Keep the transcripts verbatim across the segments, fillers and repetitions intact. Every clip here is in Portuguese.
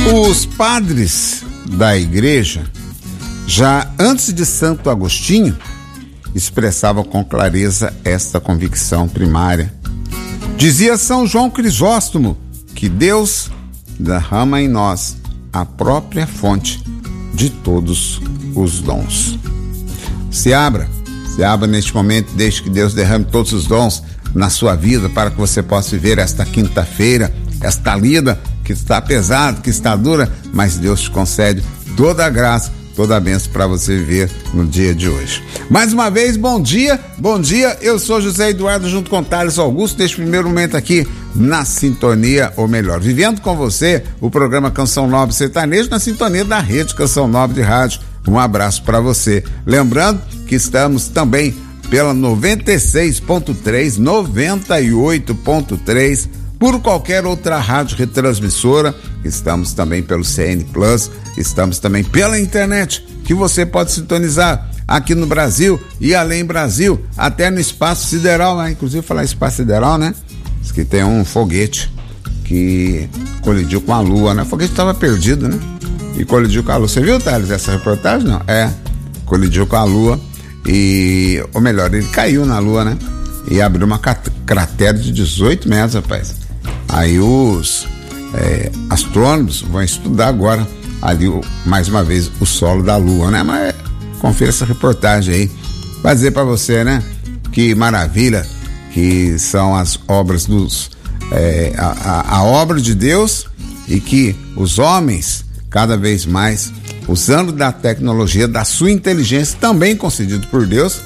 Os padres da igreja, já antes de Santo Agostinho, expressavam com clareza esta convicção primária. Dizia São João Crisóstomo que Deus derrama em nós a própria fonte de todos os dons. Se abra, se abra neste momento, deixe que Deus derrame todos os dons na sua vida para que você possa viver esta quinta-feira, esta lida que está pesada, que está dura, mas Deus te concede toda a graça, toda a bênção para você viver no dia de hoje. Mais uma vez, bom dia, bom dia, eu sou José Eduardo junto com Thales Augusto, neste primeiro momento aqui na sintonia, ou melhor, vivendo com você o programa Canção Nobre Sertanejo na sintonia da Rede Canção Nobre de Rádio. Um abraço para você. Lembrando que estamos também pela noventa e seis ponto três, noventa e oito ponto três, por qualquer outra rádio retransmissora. Estamos também pelo C N Plus, estamos também pela internet, que você pode sintonizar aqui no Brasil e além Brasil, até no espaço sideral, né? Inclusive falar espaço sideral, né? Diz que tem um foguete que colidiu com a Lua, né? O foguete estava perdido, né? E colidiu com a Lua. Você viu, Thales, essa reportagem? Não? É, colidiu com a Lua e, ou melhor, ele caiu na Lua, né? E abriu uma cratera de dezoito metros, rapaz. Aí os é, astrônomos vão estudar agora ali, mais uma vez, o solo da Lua, né? Mas confira essa reportagem aí. Vai dizer pra você, né? Que maravilha que são as obras dos... É, a, a, a obra de Deus, e que os homens, cada vez mais, usando da tecnologia, da sua inteligência, também concedido por Deus,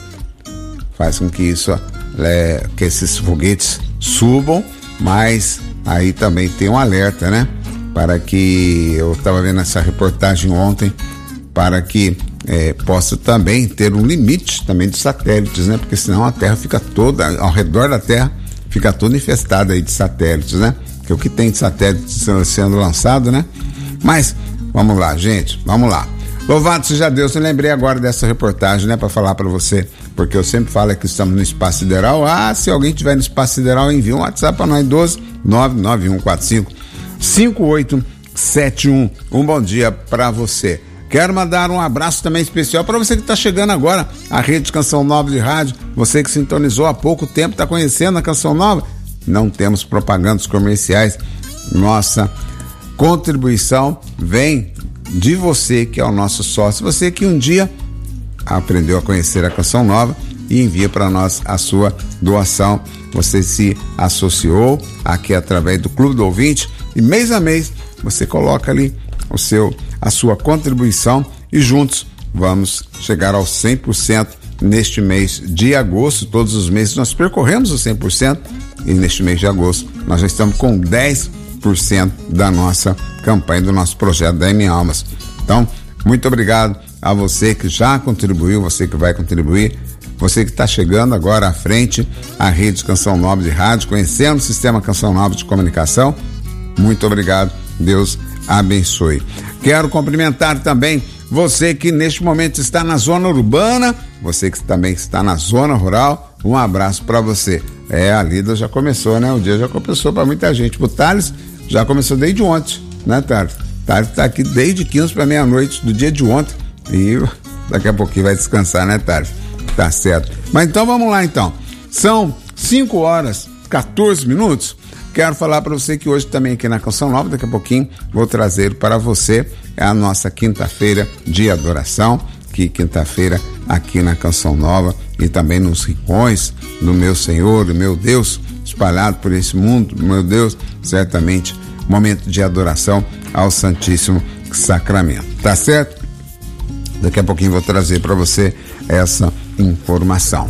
faz com que isso, é, que esses foguetes subam, mas aí também tem um alerta, né? Para que, eu estava vendo essa reportagem ontem, para que é, possa também ter um limite também de satélites, né? Porque senão a Terra fica toda, ao redor da Terra, fica toda infestada aí de satélites, né? Que é o que tem de satélites sendo lançado, né? Mas, vamos lá, gente, vamos lá. Louvado seja Deus, eu lembrei agora dessa reportagem, né? Para falar para você, porque eu sempre falo que estamos no Espaço Sideral. Ah, se alguém tiver no Espaço Sideral, envia um WhatsApp para nós, doze, nove nove um quatro cinco, cinco oito sete um. Um bom dia para você. Quero mandar um abraço também especial para você que está chegando agora à Rede Canção Nova de Rádio, você que sintonizou há pouco tempo, está conhecendo a Canção Nova. Não temos propagandas comerciais, nossa contribuição vem de você que é o nosso sócio, você que um dia aprendeu a conhecer a Canção Nova e envia para nós a sua doação. Você se associou aqui através do Clube do Ouvinte e mês a mês você coloca ali o seu, a sua contribuição e juntos vamos chegar aos cem por cento neste mês de agosto. Todos os meses nós percorremos os cem por cento e neste mês de agosto nós já estamos com dez por cento da nossa campanha, do nosso projeto da M Almas. Então, muito obrigado a você que já contribuiu, você que vai contribuir, você que está chegando agora à frente à Rede Canção Nobre de Rádio, conhecendo o Sistema Canção Nobre de Comunicação. Muito obrigado, Deus abençoe. Quero cumprimentar também você que neste momento está na zona urbana, você que também está na zona rural, um abraço para você. É, a lida já começou, né? O dia já começou para muita gente. O Thales já começou desde ontem, né, Thales? Thales está aqui desde quinze para meia-noite do dia de ontem e daqui a pouquinho vai descansar, né, Thales? Tá certo. Mas então vamos lá, então. São cinco horas, quatorze minutos. Quero falar para você que hoje também aqui na Canção Nova, daqui a pouquinho vou trazer para você a nossa quinta-feira de adoração, que quinta-feira aqui na Canção Nova e também nos rincões do meu Senhor, do meu Deus, espalhado por esse mundo, meu Deus, certamente momento de adoração ao Santíssimo Sacramento, tá certo? Daqui a pouquinho vou trazer para você essa informação.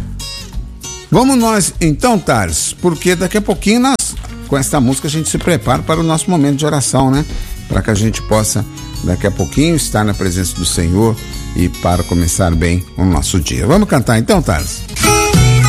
Vamos nós então, Thales, porque daqui a pouquinho nós, com essa música, a gente se prepara para o nosso momento de oração, né? Para que a gente possa, daqui a pouquinho, estar na presença do Senhor e para começar bem o nosso dia. Vamos cantar então, Thales?